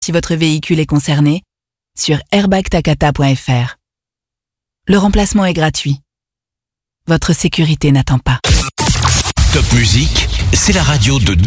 si votre véhicule est concerné sur airbagtakata.fr. Le remplacement est gratuit. Votre sécurité n'attend pas. Top Musique, c'est la radio de